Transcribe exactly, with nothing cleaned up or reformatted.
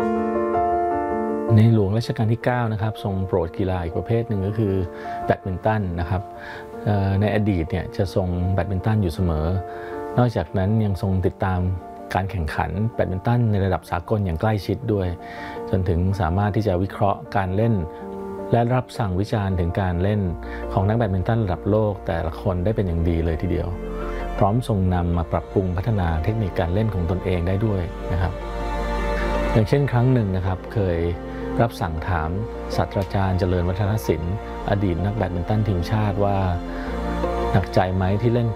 ในหลวงรัชกาลที่เก้านะครับทรงโปรดกีฬาอีกประเภทหนึ่งก็คือแบดมินตันนะครับในอดีตเนี่ยจะทรงแบดมินตันอยู่เสมอนอกจากนั้นยังทรงติดตามการแข่งขันแบดมินตันในระดับสากลอย่างใกล้ชิดด้วยจนถึงสามารถที่จะวิเคราะห์การเล่นและรับสั่งวิจารณ์ถึงการเล่นของนักแบดมินตันระดับโลกแต่ละคนได้เป็นอย่างดีเลยทีเดียวพร้อมทรงนำมาปรับปรุงพัฒนาเทคนิคการเล่นของตนเองได้ด้วยนะครับอย่างเช่นครั้งหนึ่งนะครับเคยรับสั่งถามศาสตราจารย์เจริญวัฒนศิลป์อดีตนักแบดมินตันทีมชาติว่าหนักใจไหมที่เล่น